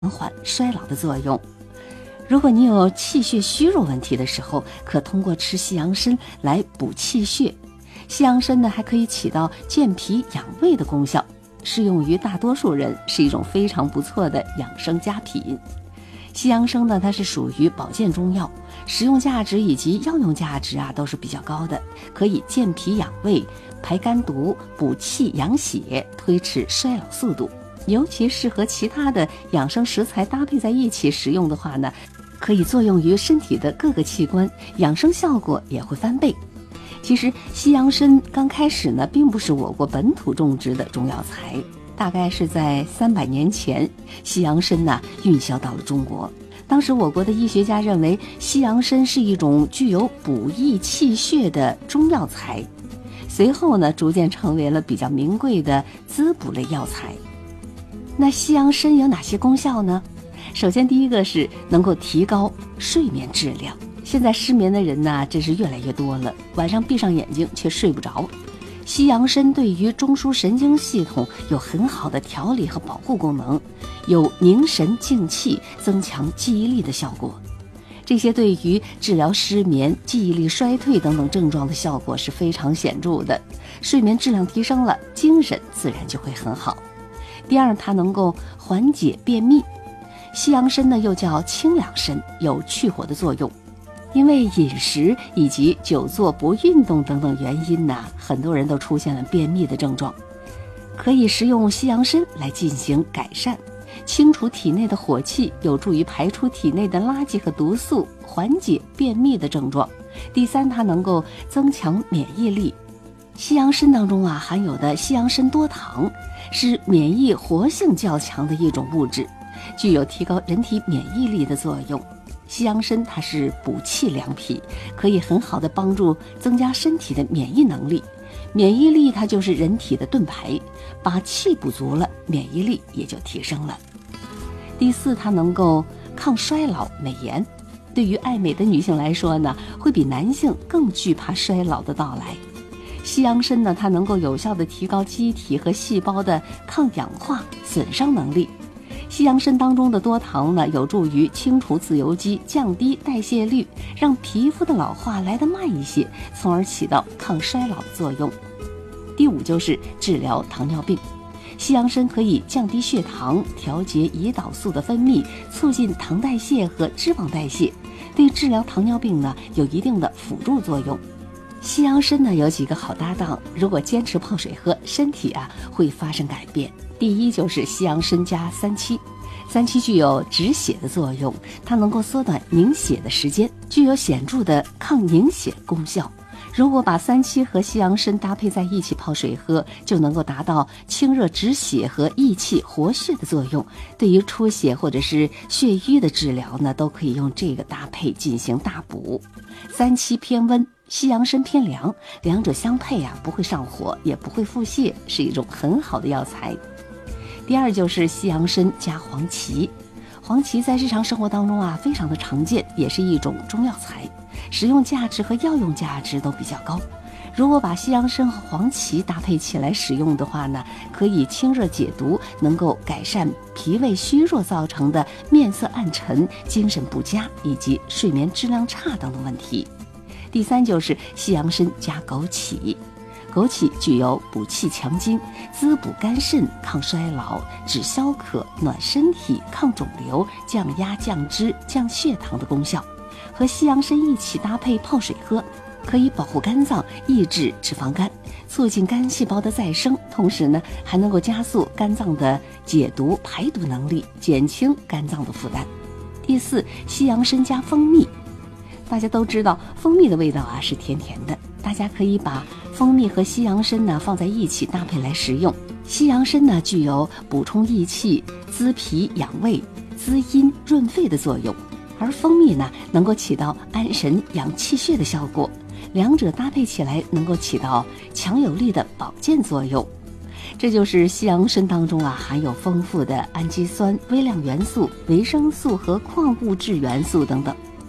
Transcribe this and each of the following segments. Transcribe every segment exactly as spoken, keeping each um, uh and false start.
缓衰老的作用。如果你有气血虚弱问题的时候，可通过吃西洋参来补气血。西洋参呢，还可以起到健脾养胃的功效，适用于大多数人，是一种非常不错的养生佳品。西洋参呢，它是属于保健中药，食用价值以及药用价值啊都是比较高的，可以健脾养胃、排肝毒、补气养血、推迟衰老速度。尤其适合其他的养生食材搭配在一起食用的话呢，可以作用于身体的各个器官，养生效果也会翻倍。其实西洋参刚开始呢，并不是我国本土种植的中药材，大概是在三百年前，西洋参呢运销到了中国。当时我国的医学家认为西洋参是一种具有补益气血的中药材，随后呢逐渐成为了比较名贵的滋补类药材。那西洋参有哪些功效呢？首先第一个是能够提高睡眠质量。现在失眠的人呢，真是越来越多了，晚上闭上眼睛却睡不着。西洋参对于中枢神经系统有很好的调理和保护功能，有凝神静气、增强记忆力的效果。这些对于治疗失眠、记忆力衰退等等症状的效果是非常显著的。睡眠质量提升了，精神自然就会很好。第二，它能够缓解便秘。西洋参呢又叫清凉参，有去火的作用。因为饮食以及久坐不运动等等原因呢，很多人都出现了便秘的症状，可以食用西洋参来进行改善，清除体内的火气，有助于排出体内的垃圾和毒素，缓解便秘的症状。第三，它能够增强免疫力。西洋参当中啊含有的西洋参多糖是免疫活性较强的一种物质，具有提高人体免疫力的作用。西洋参它是补气良品，可以很好的帮助增加身体的免疫能力。免疫力它就是人体的盾牌，把气补足了，免疫力也就提升了。第四，它能够抗衰老美颜。对于爱美的女性来说呢，会比男性更惧怕衰老的到来。西洋参呢，它能够有效的提高机体和细胞的抗氧化损伤能力。西洋参当中的多糖呢，有助于清除自由基，降低代谢率，让皮肤的老化来得慢一些，从而起到抗衰老的作用。第五就是治疗糖尿病。西洋参可以降低血糖，调节胰岛素的分泌，促进糖代谢和脂肪代谢，对治疗糖尿病呢有一定的辅助作用。西洋参呢有几个好搭档，如果坚持泡水喝，身体啊会发生改变。第一就是西洋参加三七，三七具有止血的作用，它能够缩短凝血的时间，具有显著的抗凝血功效。如果把三七和西洋参搭配在一起泡水喝，就能够达到清热止血和益气活血的作用。对于出血或者是血瘀的治疗呢，都可以用这个搭配进行大补。三七偏温，西洋参偏凉，两者相配啊，不会上火，也不会腹泻，是一种很好的药材。第二就是西洋参加黄芪。黄芪在日常生活当中啊非常的常见，也是一种中药材，食用价值和药用价值都比较高。如果把西洋参和黄芪搭配起来使用的话呢，可以清热解毒，能够改善脾胃虚弱造成的面色暗沉、精神不佳以及睡眠质量差等等问题。第三就是西洋参加枸杞。枸杞具有补气强筋、滋补肝肾、抗衰老、止消渴、暖身体、抗肿瘤、降压降脂、降血糖的功效。和西洋参一起搭配泡水喝，可以保护肝脏，抑制脂肪肝，促进肝细胞的再生，同时呢还能够加速肝脏的解毒排毒能力，减轻肝脏的负担。第四，西洋参加蜂蜜。大家都知道蜂蜜的味道啊是甜甜的，大家可以把蜂蜜和西洋参呢放在一起搭配来食用。西洋参呢具有补充益气、滋脾养胃、滋阴润肺的作用，而蜂蜜呢能够起到安神养气血的效果，两者搭配起来能够起到强有力的保健作用。这就是西洋参当中啊含有丰富的氨基酸、微量元素、维生素和矿物质元素等等。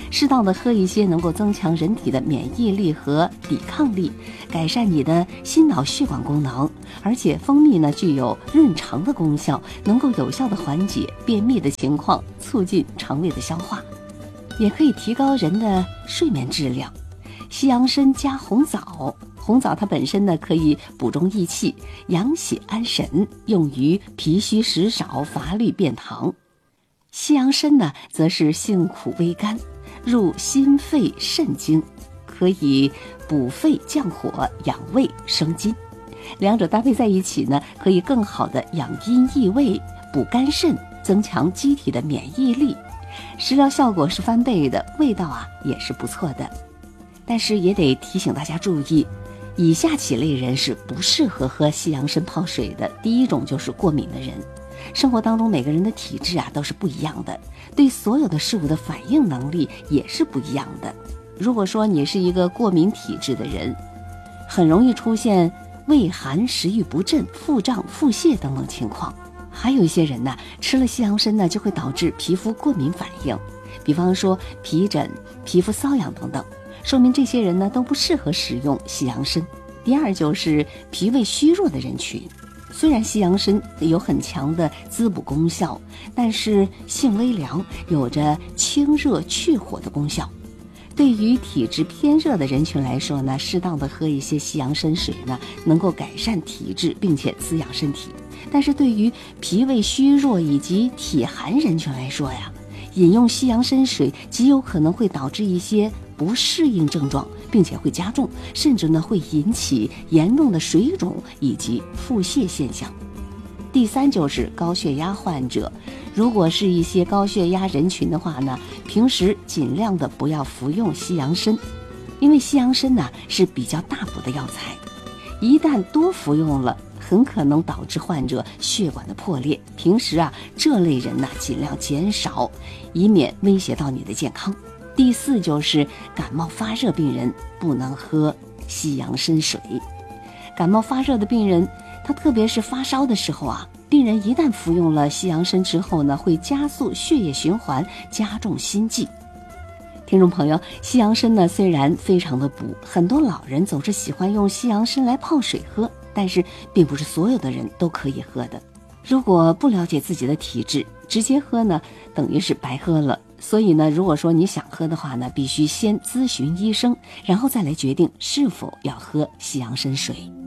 适当的喝一些能够增强人体的免疫力和抵抗力，改善你的心脑血管功能。而且蜂蜜呢具有润肠的功效，能够有效的缓解便秘的情况，促进肠胃的消化，也可以提高人的睡眠质量。西洋参加红枣，红枣它本身呢可以补中益气、养血安神，用于脾虚食少、乏力便溏。西洋参呢则是性苦微甘，入心肺肾经，可以补肺降火、养胃生津。两者搭配在一起呢，可以更好的养阴益胃、补肝肾，增强机体的免疫力。食疗效果是翻倍的，味道啊也是不错的。但是也得提醒大家注意，以下几类人是不适合喝西洋参泡水的。第一种就是过敏的人，生活当中每个人的体质啊都是不一样的，对所有的事物的反应能力也是不一样的。如果说你是一个过敏体质的人，很容易出现胃寒、食欲不振、腹胀、腹泻等等情况。还有一些人呢，吃了西洋参呢就会导致皮肤过敏反应，比方说皮疹、皮肤瘙痒等等，说明这些人呢都不适合使用西洋参。第二就是脾胃虚弱的人群，虽然西洋参有很强的滋补功效，但是性微凉，有着清热去火的功效。对于体质偏热的人群来说呢，适当的喝一些西洋参水呢，能够改善体质，并且滋养身体。但是对于脾胃虚弱以及体寒人群来说呀，饮用西洋参水极有可能会导致一些不适应症状，并且会加重，甚至呢会引起严重的水肿以及腹泻现象。第三就是高血压患者，如果是一些高血压人群的话呢，平时尽量的不要服用西洋参，因为西洋参呢是比较大补的药材，一旦多服用了，很可能导致患者血管的破裂。平时啊，这类人呢尽量减少，以免威胁到你的健康。第四就是感冒发热病人不能喝西洋参水。感冒发热的病人，他特别是发烧的时候啊，病人一旦服用了西洋参之后呢，会加速血液循环，加重心悸。听众朋友，西洋参呢虽然非常的补，很多老人总是喜欢用西洋参来泡水喝，但是并不是所有的人都可以喝的。如果不了解自己的体质，直接喝呢等于是白喝了。所以呢，如果说你想喝的话呢，必须先咨询医生，然后再来决定是否要喝西洋参水。